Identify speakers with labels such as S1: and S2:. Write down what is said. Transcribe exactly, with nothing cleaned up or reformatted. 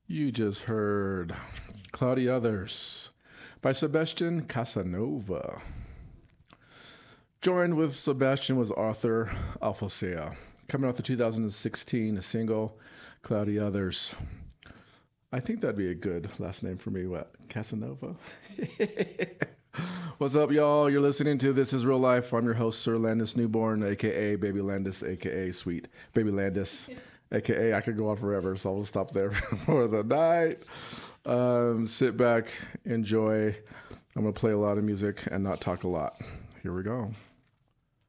S1: You just heard Cloudy Others by Sebastian Casanova. Joined with Sebastian was Arthur Alfosea, coming off the two thousand sixteen single Cloudy Others. I think that'd be a good last name for me. What? Casanova? What's up, y'all? You're listening to This Is Real Life. I'm your host, Sir Landis Newborn, a k a. Baby Landis, a k a. Sweet Baby Landis, a k a. I could go on forever, so I'll stop there for the night. Um, sit back, enjoy. I'm going to play a lot of music and not talk a lot. Here we go.